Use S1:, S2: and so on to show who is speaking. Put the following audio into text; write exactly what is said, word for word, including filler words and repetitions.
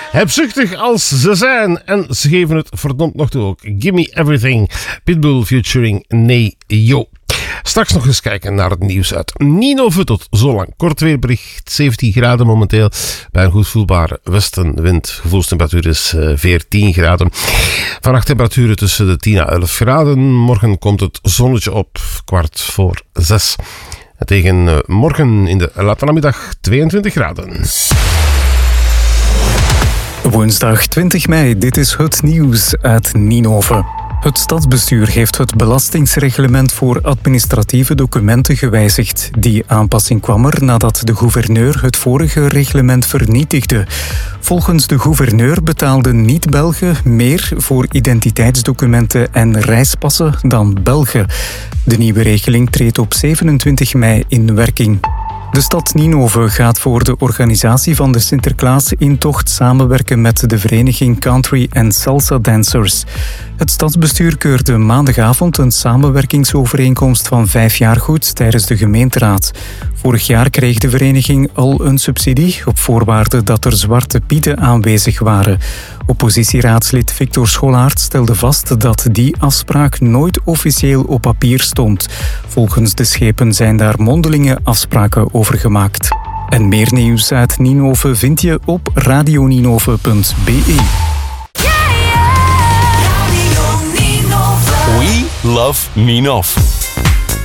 S1: Hebzuchtig als ze zijn. En ze geven het verdomd nog toe ook. Gimme Everything. Pitbull featuring Neyo. Straks nog eens kijken naar het nieuws uit Nino Vuttelt. Zo lang. Kort weerbericht. zeventien graden momenteel. Bij een goed voelbare westenwind. Gevoelstemperatuur is uh, veertien graden. Vannacht temperaturen tussen de tien à elf graden. Morgen komt het zonnetje op. Kwart voor zes. En tegen uh, morgen in de late namiddag tweeëntwintig graden.
S2: Woensdag twintig mei, dit is het nieuws uit Ninove. Het stadsbestuur heeft het belastingsreglement voor administratieve documenten gewijzigd. Die aanpassing kwam er nadat de gouverneur het vorige reglement vernietigde. Volgens de gouverneur betaalden niet-Belgen meer voor identiteitsdocumenten en reispassen dan Belgen. De nieuwe regeling treedt op zevenentwintig mei in werking. De stad Ninove gaat voor de organisatie van de Sinterklaas-intocht samenwerken met de vereniging Country and Salsa Dancers. Het stadsbestuur keurde maandagavond een samenwerkingsovereenkomst van vijf jaar goed tijdens de gemeenteraad. Vorig jaar kreeg de vereniging al een subsidie op voorwaarde dat er zwarte pieten aanwezig waren. Oppositieraadslid Victor Scholaert stelde vast dat die afspraak nooit officieel op papier stond. Volgens de schepen zijn daar mondelinge afspraken over gemaakt. En meer nieuws uit Ninove vind je op radioninove punt be.
S3: We love Ninove.